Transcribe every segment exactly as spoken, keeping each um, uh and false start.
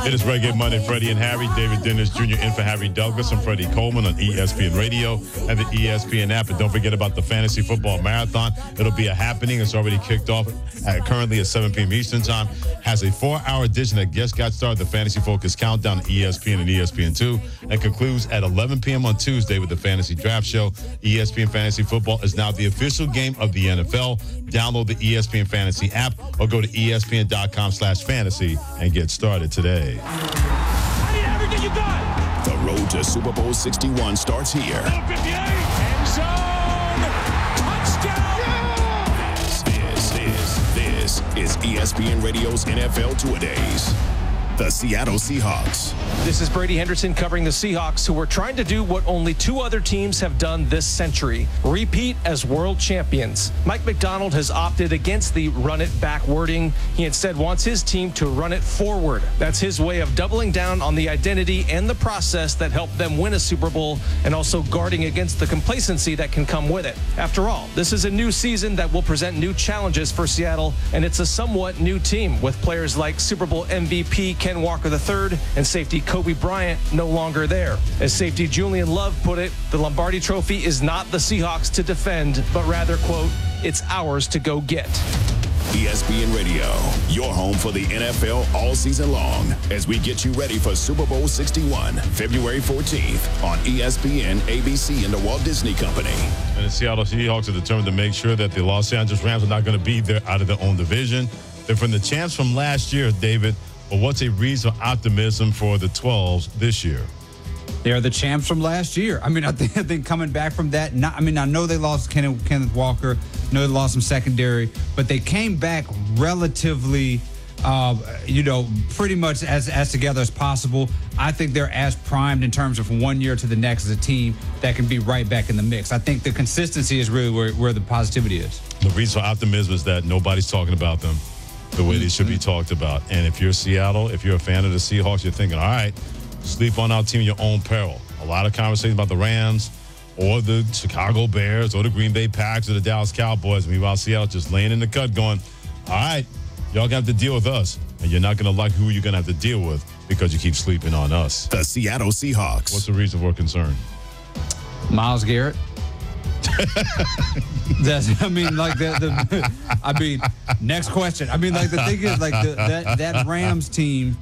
It is Reggae Monday. Freddie and Harry, David Dennis Junior in for Harry Douglas and Freddie Coleman on E S P N Radio and the E S P N app. And don't forget about the Fantasy Football Marathon. It'll be a happening. It's already kicked off at, currently at seven p.m. Eastern Time. Has a four-hour edition that just got started, the Fantasy Focus Countdown on E S P N and E S P N two, and concludes at eleven p.m. on Tuesday with the Fantasy Draft Show. E S P N Fantasy Football is now the official game of the N F L. Download the E S P N Fantasy app or go to E S P N dot com slash fantasy and get started today. I need everything you got. The road to Super Bowl sixty-one starts here. fifty-eight, end zone, touchdown. Yeah! This, this, this is E S P N Radio's N F L Two-A-Days. The Seattle Seahawks. This is Brady Henderson covering the Seahawks, who are trying to do what only two other teams have done this century: repeat as world champions. Mike Macdonald has opted against the run it back wording. He instead wants his team to run it forward. That's his way of doubling down on the identity and the process that helped them win a Super Bowl, and also guarding against the complacency that can come with it. After all, this is a new season that will present new challenges for Seattle, and it's a somewhat new team with players like Super Bowl M V P Ken Walker the third and safety Kobe Bryant no longer there. As safety Julian Love put it, the Lombardi Trophy is not the Seahawks to defend, but rather, quote, it's ours to go get. E S P N Radio, your home for the N F L all season long, as we get you ready for Super Bowl sixty-one, February fourteenth on E S P N, A B C, and the Walt Disney Company. And the Seattle Seahawks are determined to make sure that the Los Angeles Rams are not going to be there out of their own division. They're from the champs from last year, David. But what's a reason for optimism for the twelves this year? They're the champs from last year. I mean, I think, I think coming back from that, not, I mean, I know they lost Kenneth, Kenneth Walker, I know they lost some secondary, but they came back relatively, uh, you know, pretty much as, as together as possible. I think they're as primed in terms of from one year to the next as a team that can be right back in the mix. I think the consistency is really where, where the positivity is. The reason for optimism is that nobody's talking about them the way they should be talked about. And if you're Seattle, if you're a fan of the Seahawks, you're thinking, all right, sleep on our team at your own peril. A lot of conversations about the Rams or the Chicago Bears or the Green Bay Packers or the Dallas Cowboys. Meanwhile, Seattle just laying in the cut going, all right, y'all gonna have to deal with us. And you're not going to like who you're going to have to deal with because you keep sleeping on us. The Seattle Seahawks. What's the reason for concern? Myles Garrett. That's, I mean, like the, the, I mean, next question. I mean, like the thing is, like the, that that Rams team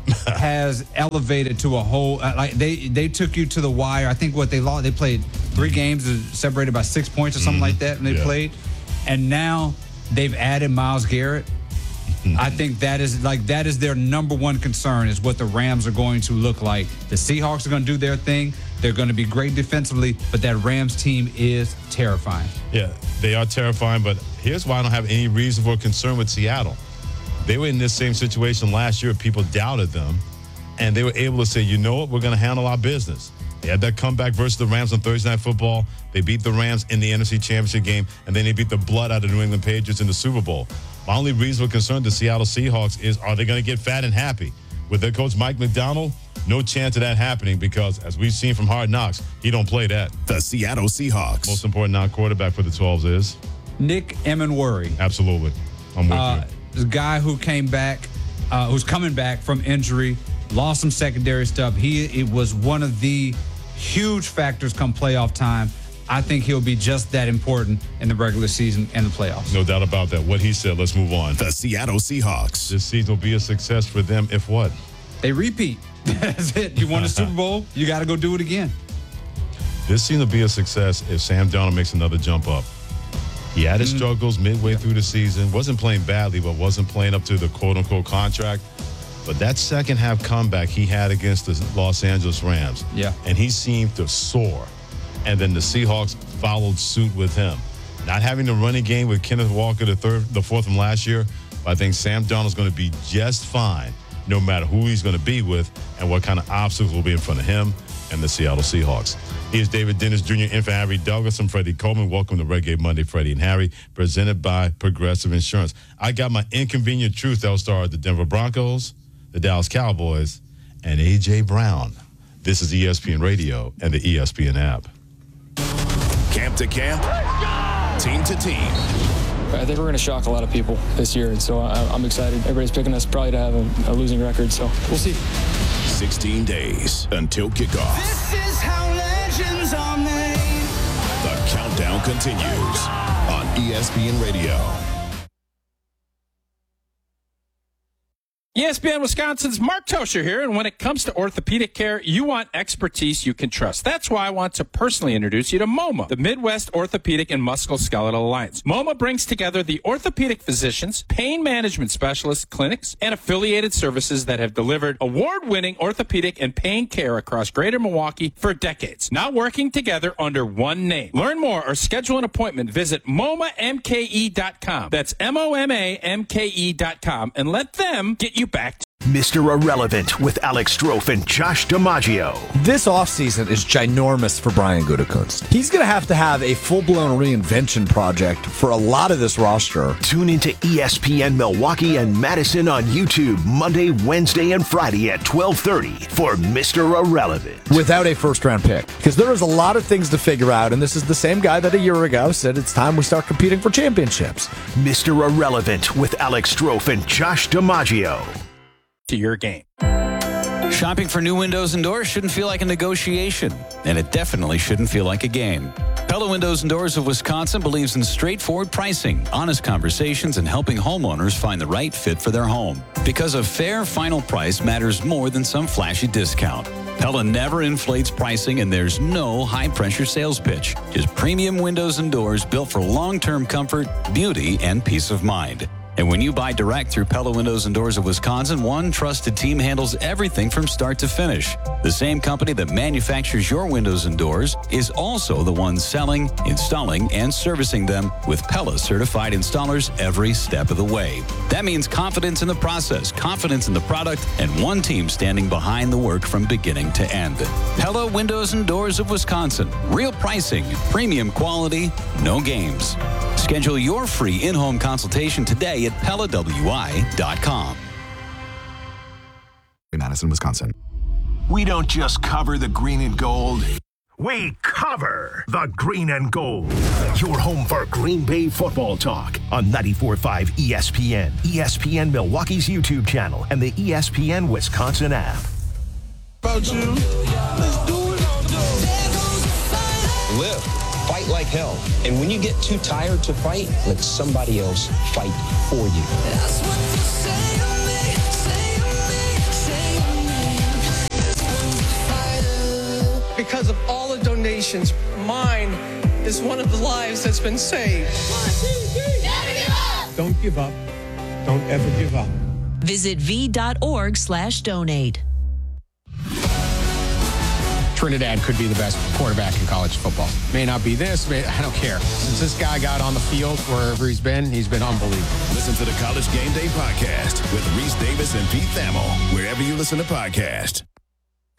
has elevated to a whole. Uh, like they they took you to the wire. I think what they lost, they played three games, separated by six points or something mm, like that, and they yeah. played. And now they've added Myles Garrett. I think that is like that is their number one concern is what the Rams are going to look like. The Seahawks are going to do their thing. They're going to be great defensively, but that Rams team is terrifying. Yeah, they are terrifying, but here's why I don't have any reason for concern with Seattle. They were in this same situation last year. People doubted them, and they were able to say, you know what, we're going to handle our business. They had that comeback versus the Rams on Thursday Night Football. They beat the Rams in the N F C Championship game, and then they beat the blood out of the New England Patriots in the Super Bowl. My only reason for concern to Seattle Seahawks is, are they going to get fat and happy? With their coach Mike Macdonald, no chance of that happening because, as we've seen from Hard Knocks, he don't play that. The Seattle Seahawks. Most important non-quarterback for the twelves is? Nick Emenworry. Absolutely. I'm with uh, you. The guy who came back, uh, who's coming back from injury, lost some secondary stuff. He it was one of the huge factors come playoff time. I think he'll be just that important in the regular season and the playoffs. No doubt about that. What he said, let's move on. The Seattle Seahawks. This season will be a success for them if what? They repeat. That's it. You won a Super Bowl, you got to go do it again. This season will be a success if Sam Darnold makes another jump up. He had his mm-hmm. struggles midway yeah. through the season. Wasn't playing badly, but wasn't playing up to the quote-unquote contract. But that second half comeback he had against the Los Angeles Rams, yeah, and he seemed to soar. And then the Seahawks followed suit with him. Not having the running game with Kenneth Walker, the third, the fourth from last year, but I think Sam Darnold's going to be just fine no matter who he's going to be with and what kind of obstacles will be in front of him and the Seattle Seahawks. Here's David Dennis Junior in for Harry Douglas and Freddie Coleman. Welcome to Reggae Monday, Freddie and Harry, presented by Progressive Insurance. I got my inconvenient truth that'll start the Denver Broncos, the Dallas Cowboys, and A J. Brown. This is E S P N Radio and the E S P N app. Camp to camp, team to team. I think we're going to shock a lot of people this year, and so I, I'm excited. Everybody's picking us probably to have a, a losing record, so we'll see. sixteen days until kickoff. This is how legends are made. The countdown continues on E S P N Radio. E S P N Wisconsin's Mark Tosher here, and when it comes to orthopedic care, you want expertise you can trust. That's why I want to personally introduce you to MoMA, the Midwest Orthopedic and Musculoskeletal Alliance. MoMA brings together the orthopedic physicians, pain management specialists, clinics, and affiliated services that have delivered award-winning orthopedic and pain care across Greater Milwaukee for decades, now working together under one name. Learn more or schedule an appointment. Visit M O M A M K E dot com. That's M O M A M K E dot com, and let them get you back to Mister Irrelevant with Alex Strofe and Josh DiMaggio. This offseason is ginormous for Brian Gutekunst. He's going to have to have a full-blown reinvention project for a lot of this roster. Tune into E S P N Milwaukee and Madison on YouTube Monday, Wednesday, and Friday at twelve thirty for Mister Irrelevant. Without a first-round pick. Because there is a lot of things to figure out, and this is the same guy that a year ago said it's time we start competing for championships. Mister Irrelevant with Alex Strofe and Josh DiMaggio. to your game. Shopping for new windows and doors shouldn't feel like a negotiation, and it definitely shouldn't feel like a game. Pella Windows and Doors of Wisconsin believes in straightforward pricing, honest conversations, and helping homeowners find the right fit for their home. Because a fair final price matters more than some flashy discount. Pella never inflates pricing, and there's no high-pressure sales pitch. Just premium windows and doors built for long-term comfort, beauty, and peace of mind. And when you buy direct through Pella Windows and Doors of Wisconsin, one trusted team handles everything from start to finish. The same company that manufactures your windows and doors is also the one selling, installing, and servicing them with Pella certified installers every step of the way. That means confidence in the process, confidence in the product, and one team standing behind the work from beginning to end. Pella Windows and Doors of Wisconsin. Real pricing, premium quality, no games. Schedule your free in-home consultation today at Pella W I dot com. Madison, Wisconsin. We don't just cover the green and gold. We cover the green and gold. Your home for Green Bay football talk on ninety-four point five E S P N, E S P N Milwaukee's YouTube channel, and the E S P N Wisconsin app. About you, let's do it. Live. Fight like hell. And when you get too tired to fight, let somebody else fight for you. That's what you say to me, say to me, say to me. Because of all the donations, mine is one of the lives that's been saved. One, two, three. Never give up. Don't give up. Don't ever give up. Visit v.org slash donate. Trinidad could be the best quarterback in college football. May not be this, may, I don't care. Since this guy got on the field, wherever he's been, he's been unbelievable. Listen to the College Game Day podcast with Reese Davis and Pete Thamel, wherever you listen to podcasts.